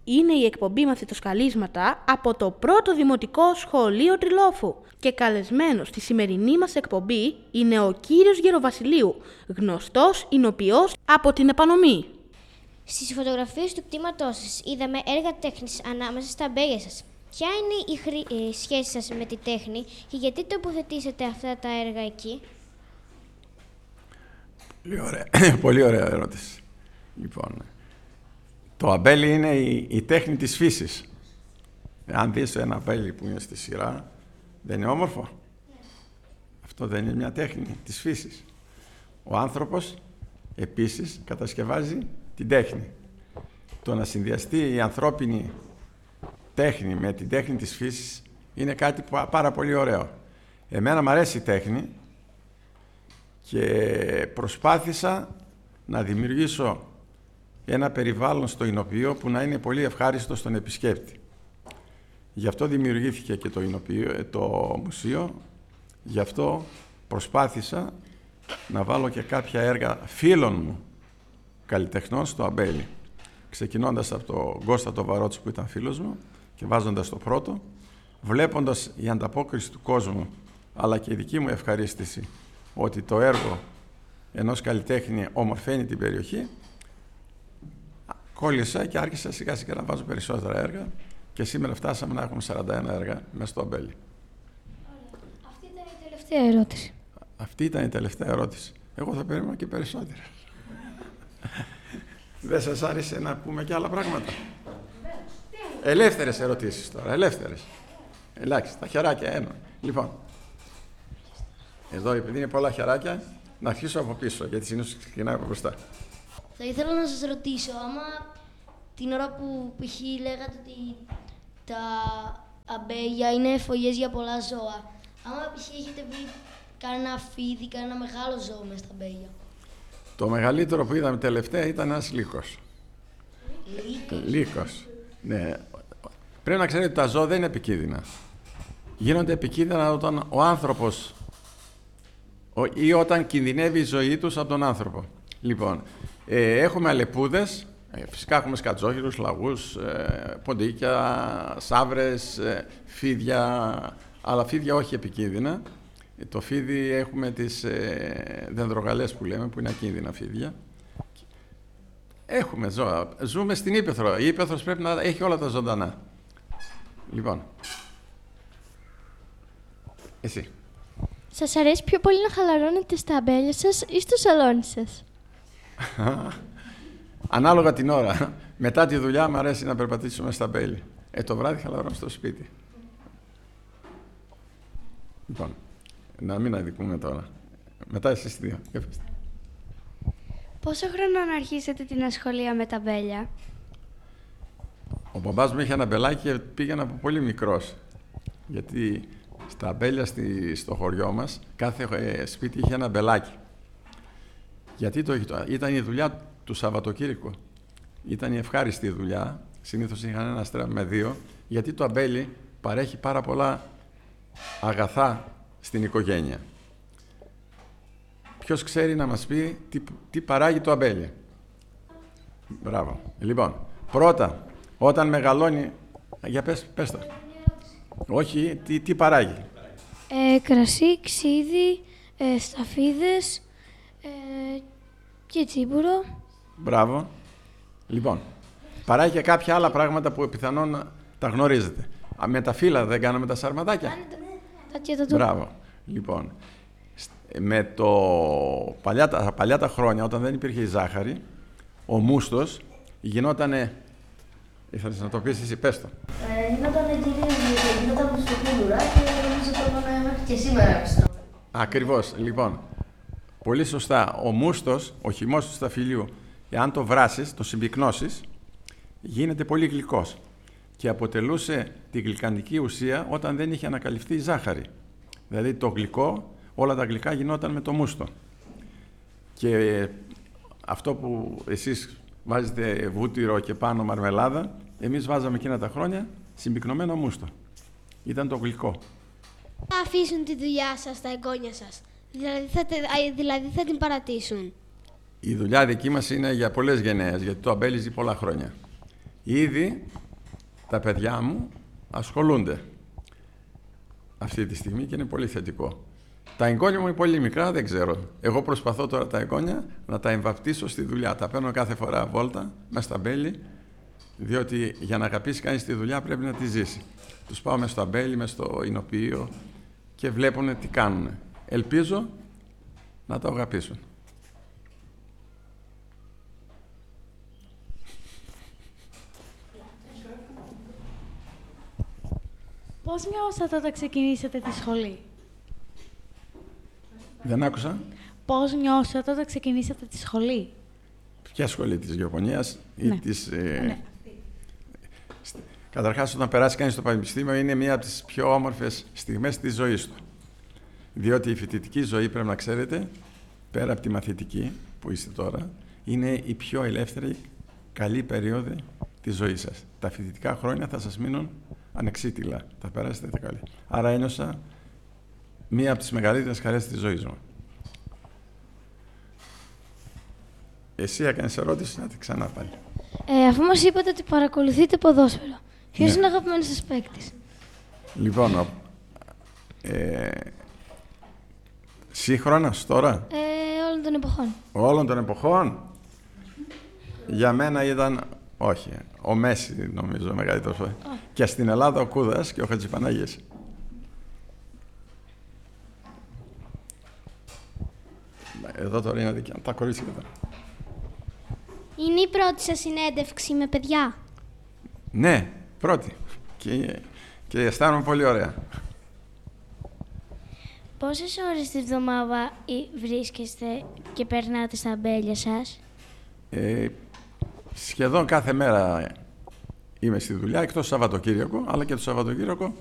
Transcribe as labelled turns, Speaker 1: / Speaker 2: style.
Speaker 1: Είναι η εκπομπή Μαθητοσκαλίσματα από το πρώτο Δημοτικό Σχολείο Τριλόφου και καλεσμένος στη σημερινή μας εκπομπή είναι ο κύριος Γεροβασιλείου, γνωστός ηνοποιός από την Επανομή.
Speaker 2: Στις φωτογραφίες του κτήματός σας είδαμε έργα τέχνης ανάμεσα στα αμπέλια σας. Ποια είναι η σχέση σας με τη τέχνη και γιατί τοποθετήσετε αυτά τα έργα εκεί?
Speaker 3: Πολύ ωραία ερώτηση. Λοιπόν, το αμπέλι είναι η τέχνη της φύσης. Αν δεις ένα αμπέλι που είναι στη σειρά, δεν είναι όμορφο? Αυτό δεν είναι μια τέχνη της φύσης? Ο άνθρωπος επίσης κατασκευάζει την τέχνη. Το να συνδυαστεί η ανθρώπινη τέχνη με την τέχνη της φύσης είναι κάτι πάρα πολύ ωραίο. Εμένα μου αρέσει η τέχνη και προσπάθησα να δημιουργήσω ένα περιβάλλον στο Ηνοποιείο που να είναι πολύ ευχάριστο στον επισκέπτη. Γι' αυτό δημιουργήθηκε και το μουσείο, γι' αυτό προσπάθησα να βάλω και κάποια έργα φίλων μου καλλιτεχνών στο αμπέλι. Ξεκινώντας από τον Κώστα το Βαρότσι που ήταν φίλος μου και βάζοντας το πρώτο, βλέποντας η ανταπόκριση του κόσμου αλλά και η δική μου ευχαρίστηση ότι το έργο ενός καλλιτέχνη ομορφαίνει την περιοχή, κόλλησα και άρχισα σιγά σιγά να βάζω περισσότερα έργα και σήμερα φτάσαμε να έχουμε 41 έργα μέσα στο αμπέλι.
Speaker 2: Αυτή ήταν η τελευταία ερώτηση.
Speaker 3: Αυτή ήταν η τελευταία ερώτηση. Εγώ θα περίμενα και περισσότερα. Δεν σας άρεσε να πούμε και άλλα πράγματα? Ελεύθερες ερωτήσεις τώρα, ελεύθερες. Εντάξει, τα χεράκια ένα. Λοιπόν, εδώ επειδή είναι πολλά χεράκια, να αρχίσω από πίσω, γιατί συνήθως ξεκινάει από μπροστά.
Speaker 4: Θα ήθελα να σας ρωτήσω, άμα την ώρα που π.χ. λέγατε ότι τα αμπέλια είναι εφογές για πολλά ζώα, άμα π.χ. έχετε βρει κανένα φίδι, κανένα μεγάλο ζώο μες στα αμπέλια?
Speaker 3: Το μεγαλύτερο που είδαμε τελευταία ήταν ένας λύκος. Λύκος. Ναι. Πρέπει να ξέρετε ότι τα ζώα δεν είναι επικίνδυνα. Γίνονται επικίνδυνα όταν ο άνθρωπος ή όταν κινδυνεύει η ζωή τους από τον άνθρωπο. Λοιπόν, έχουμε αλεπούδες, φυσικά έχουμε σκατζόχυρους, λαγούς, ποντίκια, σαύρες, φίδια, αλλά φίδια όχι επικίνδυνα. Το φίδι έχουμε τις δενδρογαλές που λέμε, που είναι ακίνδυνα φίδια. Έχουμε ζώα. Ζούμε στην Ύπαιθρο. Η Ύπαιθρος πρέπει να έχει όλα τα ζωντανά. Λοιπόν, εσύ.
Speaker 2: Σας αρέσει πιο πολύ να χαλαρώνετε στα αμπέλια σας ή στο σαλόνι σας?
Speaker 3: Ανάλογα την ώρα. Μετά τη δουλειά μου αρέσει να περπατήσουμε στα αμπέλια. Το βράδυ χαλαρώνω στο σπίτι. Λοιπόν, να μην αδικούμε τώρα. Μετά εσείς δύο.
Speaker 2: Πόσο χρόνο να αρχίσετε την ασχολία με τα αμπέλια?
Speaker 3: Ο μπαμπάς μου είχε ένα αμπελάκι και πήγαινα από πολύ μικρός. Γιατί στα αμπέλια στο χωριό μας, κάθε σπίτι είχε ένα αμπελάκι. Γιατί ήταν η δουλειά του Σαββατοκύρικου. Ήταν η ευχάριστη δουλειά. Συνήθως είχαν ένα στρέμμα με δύο, γιατί το αμπέλι παρέχει πάρα πολλά αγαθά στην οικογένεια. Ποιος ξέρει να μας πει τι παράγει το αμπέλι? Μπράβο. Λοιπόν, πρώτα, όταν μεγαλώνει... Για πες το. Όχι, τι παράγει?
Speaker 2: Κρασί, ξύδι, σταφίδες και τσίπουρο.
Speaker 3: Μπράβο. Λοιπόν, παράγει και κάποια άλλα πράγματα που πιθανόν τα γνωρίζετε. Με τα φύλλα δεν κάναμε τα σαρματάκια? Μπράβο. Λοιπόν, με τα παλιά τα χρόνια, όταν δεν υπήρχε η ζάχαρη, ο μούστος γινότανε... Ήθελες να το πεις εσύ, πες το.
Speaker 4: Γινότανε γινόταν μουστοκούλουρα και νομίζω το μέχρι και σήμερα πιστεύω.
Speaker 3: Ακριβώς. Λοιπόν, πολύ σωστά. Ο μούστος, ο χυμός του σταφυλιού, εάν το βράσεις, το συμπυκνώσεις, γίνεται πολύ γλυκός και αποτελούσε τη γλυκαντική ουσία όταν δεν είχε ανακαλυφθεί η ζάχαρη. Δηλαδή το γλυκό, όλα τα γλυκά γινόταν με το μούστο. Και αυτό που εσείς βάζετε βούτυρο και πάνω μαρμελάδα, εμείς βάζαμε εκείνα τα χρόνια συμπυκνωμένο μούστο. Ήταν το γλυκό.
Speaker 2: Θα αφήσουν τη δουλειά σας στα εγγόνια σας, δηλαδή θα την παρατήσουν?
Speaker 3: Η δουλειά δική μας είναι για πολλές γενναίες, γιατί το αμπέλι ζει πολλά χρόνια. Ήδη τα παιδιά μου ασχολούνται αυτή τη στιγμή και είναι πολύ θετικό. Τα εγγόνια μου είναι πολύ μικρά, δεν ξέρω. Εγώ προσπαθώ τώρα τα εγγόνια να τα εμβαπτίσω στη δουλειά. Τα παίρνω κάθε φορά βόλτα μέσα στα μπέλη, διότι για να αγαπήσει κανείς τη δουλειά πρέπει να τη ζήσει. Τους πάω μέσα στο μπέλη, μέσα στο εινοποιείο και βλέπουν τι κάνουν. Ελπίζω να το αγαπήσουν.
Speaker 5: Πώς νιώσατε όταν ξεκινήσατε τη σχολή?
Speaker 3: Δεν άκουσα.
Speaker 5: Πώς νιώσατε όταν ξεκινήσατε τη σχολή?
Speaker 3: Ποια σχολή, της γεωπονίας ή
Speaker 5: Ναι.
Speaker 3: της...
Speaker 5: Ναι.
Speaker 3: Καταρχάς, όταν περάσει κανείς στο πανεπιστήμιο, είναι μία από τις πιο όμορφες στιγμές της ζωής του. Διότι η φοιτητική ζωή, πρέπει να ξέρετε, πέρα από τη μαθητική που είστε τώρα, είναι η πιο ελεύθερη, καλή περίοδο της ζωής σας. Τα φοιτητικά χρόνια θα σας μείνουν ανεξίτηλα. Θα περάσετε καλή. Άρα ένιωσα μία από τις μεγαλύτερες χαρές της ζωής μου. Εσύ έκανες ερώτηση, να τη ξανά πάλι.
Speaker 4: Αφού μας είπατε ότι παρακολουθείτε ποδόσφαιρο, ποιος
Speaker 3: Ναι.
Speaker 4: είναι ο αγαπημένος σας παίκτης?
Speaker 3: Λοιπόν, σύγχρονας τώρα,
Speaker 4: Όλων των εποχών.
Speaker 3: όλων των εποχών, για μένα ήταν, όχι, ο Μέση νομίζω μεγαλύτερος. Και στην Ελλάδα ο Κούδας και ο Χατζηπανάγιας. Εδώ τώρα είναι δικιά τα κορίτσια εδώ.
Speaker 2: Είναι η πρώτη σας συνέντευξη με παιδιά?
Speaker 3: Ναι, πρώτη. Και αισθάνομαι πολύ ωραία.
Speaker 2: Πόσες ώρες τη βδομάδα βρίσκεστε και περνάτε στα αμπέλια σας?
Speaker 3: Σχεδόν κάθε μέρα είμαι στη δουλειά, εκτός Σαββατοκύριακο, αλλά και το Σαββατοκύριακο